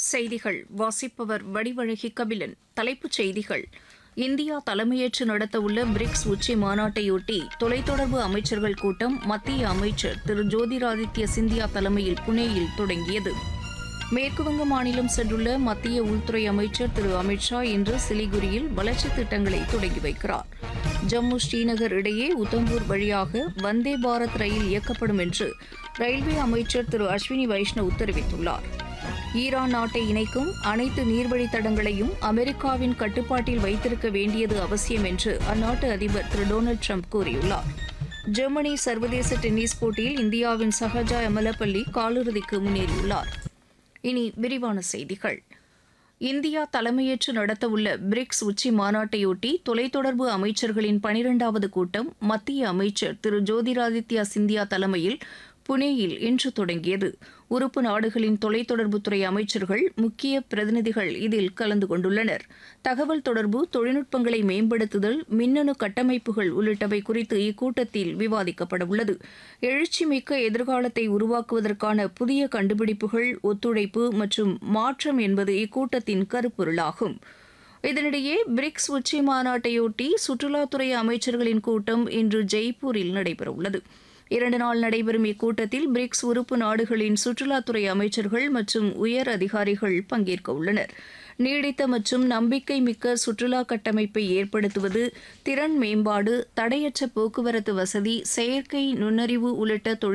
செய்திகள் வாசிப்பவர் வடிவழகி கபிலன். தலைப்புச் செய்திகள்: இந்தியா தலைமையேற்று நடத்தவுள்ள பிரிக்ஸ் உச்சி மாநாட்டையொட்டி தொலைத்தொடர்பு அமைச்சர்கள் கூட்டம் மத்திய அமைச்சர் திரு ஜோதிராதித்ய சிந்தியா தலைமையில் புனேயில் தொடங்கியது. மேற்குவங்க மாநிலம் சென்றுள்ள மத்திய உள்துறை அமைச்சர் திரு அமித்ஷா இன்று சிலிகுரியில் வளர்ச்சித் திட்டங்களை தொடங்கி வைக்கிறார். ஜம்மு ஸ்ரீநகர் இடையே உத்தம்பூர் வழியாக வந்தே பாரத் ரயில் இயக்கப்படும் என்று ரயில்வே அமைச்சர் திரு அஸ்வினி வைஷ்ணவ் தெரிவித்துள்ளார். ஈரான் நாட்டை இணைக்கும் அனைத்து நீர்வழித்தடங்களையும் அமெரிக்காவின் கட்டுப்பாட்டில் வைத்திருக்க வேண்டியது அவசியம் என்று அந்நாட்டு அதிபர் திரு டொனால்டு ட்ரம்ப் கூறியுள்ளார். ஜெர்மனி சர்வதேச டென்னிஸ் போட்டியில் இந்தியாவின் சஹஜா எமலப்பள்ளி காலிறுதிக்கு முன்னேறியுள்ளார். இனி விரிவான செய்திகள். இந்தியா தலைமையேற்று நடத்தவுள்ள பிரிக்ஸ் உச்சி மாநாட்டையொட்டி தொலைத்தொடர்பு அமைச்சர்களின் 12வது கூட்டம் மத்திய அமைச்சர் திரு ஜோதிராதித்யா சிந்தியா தலைமையில் புனேயில் இன்று தொடங்கியது. உறுப்பு நாடுகளின் தொலைத்தொடர்புத்துறை அமைச்சர்கள், முக்கிய பிரதிநிதிகள் இதில் கலந்து கொண்டுள்ளனர். தகவல் தொடர்பு தொழில்நுட்பங்களை மேம்படுத்துதல், மின்னணு கட்டமைப்புகள் உள்ளிட்டவை குறித்து இக்கூட்டத்தில் விவாதிக்கப்படவுள்ளது. எழுச்சிமிக்க எதிர்காலத்தை உருவாக்குவதற்கான புதிய கண்டுபிடிப்புகள், ஒத்துழைப்பு மற்றும் மாற்றம் என்பது இக்கூட்டத்தின் கருப்பொருளாகும். இதனிடையே பிரிக்ஸ் உச்சி மாநாட்டையொட்டி சுற்றுலாத்துறை அமைச்சர்களின் கூட்டம் இன்று ஜெய்ப்பூரில் நடைபெறவுள்ளது. 2 நாள் நடைபெறும் இக்கூட்டத்தில் பிரிக்ஸ் உறுப்பு நாடுகளின் சுற்றுலாத்துறை அமைச்சர்கள் மற்றும் உயர் அதிகாரிகள் பங்கேற்க உள்ளனர். நீடித்த மற்றும் நம்பிக்கை மிக்க சுற்றுலா கட்டமைப்பை ஏற்படுத்துவது, திறன் மேம்பாடு, தடையற்ற போக்குவரத்து வசதி, செயற்கை நுண்ணறிவு உள்ளிட்ட